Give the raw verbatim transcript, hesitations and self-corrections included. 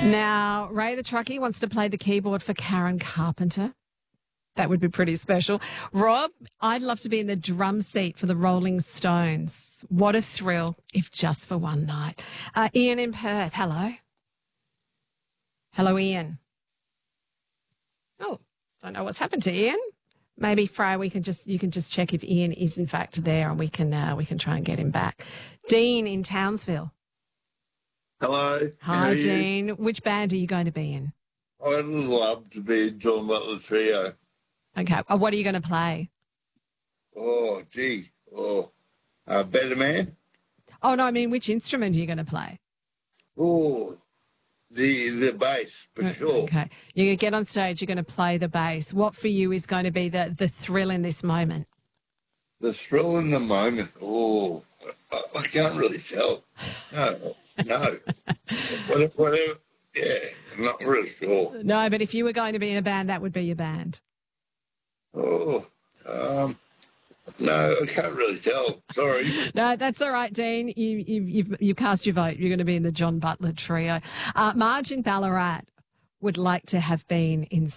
Now, Ray the Truckie wants to play the keyboard for Karen Carpenter. That would be pretty special. Rob, I'd love to be in the drum seat for the Rolling Stones. What a thrill, if just for one night. Uh, Ian in Perth, hello. Hello, Ian. Oh, don't know what's happened to Ian. Maybe, Freya, we can just you can just check if Ian is in fact there, and we can uh, we can try and get him back. Dean in Townsville. Hello. Hi, Dean. Which band are you going to be in? I'd love to be in John Butler Trio. Okay. Uh, what are you going to play? Oh, gee. Oh, uh, Better Man. Oh, no, I mean, which instrument are you going to play? Oh, the the bass, for sure. Okay. You're going to get on stage, you're going to play the bass. What for you is going to be the, the thrill in this moment? The thrill in the moment. Oh, I, I can't really tell. No, no. whatever, whatever. Yeah, I'm not really sure. No, but if you were going to be in a band, that would be your band. Oh, um, no, I can't really tell. Sorry. No, that's all right, Dean. You, you've, you've, you've cast your vote. You're going to be in the John Butler Trio. Uh, Marge in Ballarat would like to have been in